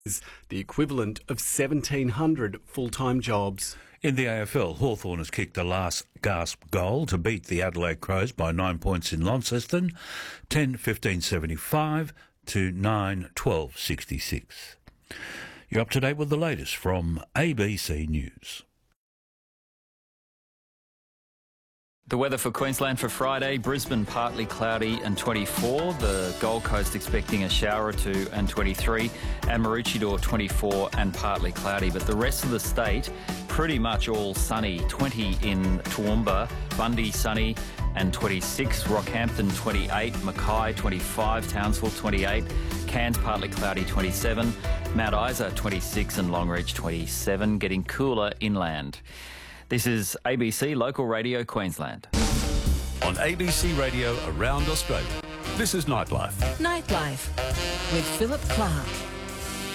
is the equivalent of 1,700 full-time jobs. In the AFL, Hawthorn has kicked the last gasp goal to beat the Adelaide Crows by 9 points in Launceston, 10-15-75 to 9-12-66. You're up to date with the latest from ABC News. The weather for Queensland for Friday: Brisbane partly cloudy and 24, the Gold Coast expecting a shower or two and 23, and Maroochydore 24 and partly cloudy. But the rest of the state pretty much all sunny. 20 in Toowoomba, Bundy sunny and 26, Rockhampton 28, Mackay 25, Townsville 28, Cairns partly cloudy 27, Mount Isa 26 and Longreach 27, getting cooler inland. This is ABC Local Radio Queensland. On ABC Radio around Australia, this is Nightlife. Nightlife with Philip Clark.